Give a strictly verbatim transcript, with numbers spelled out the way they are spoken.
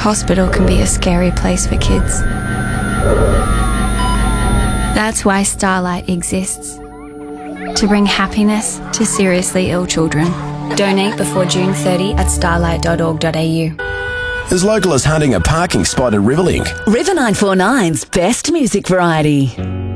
Hospital can be a scary place for kids. That's why Starlight exists. To bring happiness to seriously ill children. Donate before June thirtieth at starlight dot org dot a u. As local as hunting a parking spot at Riverlink. River nine four nine's best music variety.